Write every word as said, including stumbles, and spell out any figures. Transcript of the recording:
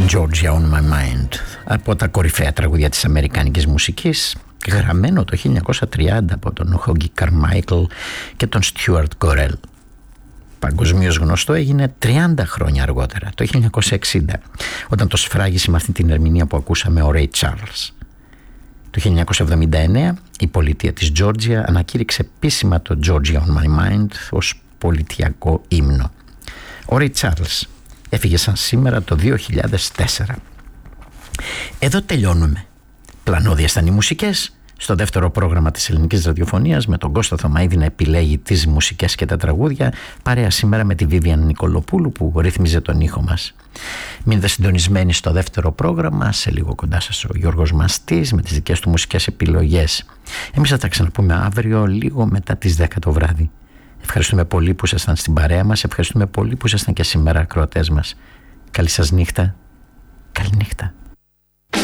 Georgia on my mind, από τα κορυφαία τραγούδια της αμερικάνικης μουσικής, γραμμένο το χίλια εννιακόσια τριάντα από τον Hoagy Carmichael και τον Stuart Gorrell. Παγκοσμίως γνωστό έγινε τριάντα χρόνια αργότερα, το χίλια εννιακόσια εξήντα, όταν το σφράγισε με αυτή την ερμηνεία που ακούσαμε ο Ray Charles. Το χίλια εννιακόσια εβδομήντα εννέα η πολιτεία της Τζόρτζια ανακήρυξε επίσημα το Georgia on my mind ως πολιτιακό ύμνο. Ο Ray Charles έφυγε σαν σήμερα το δύο χιλιάδες τέσσερα. Εδώ τελειώνουμε. Πλανώδιες ήταν οι μουσικές, στο δεύτερο πρόγραμμα της ελληνικής ραδιοφωνίας, με τον Κώστα Θωμαίδη να επιλέγει τις μουσικές και τα τραγούδια, παρέα σήμερα με τη Βίβιαν Νικολοπούλου που ρύθμιζε τον ήχο μας. Μείνετε συντονισμένοι στο δεύτερο πρόγραμμα, σε λίγο κοντά σας ο Γιώργος Μαστής με τις δικές του μουσικές επιλογές. Εμείς θα τα ξαναπούμε αύριο λίγο μετά τις δέκα το βράδυ. Ευχαριστούμε πολύ που ήσασταν στην παρέα μας, ευχαριστούμε πολύ που ήσασταν και σήμερα ακροατές μας. Καλή σας νύχτα.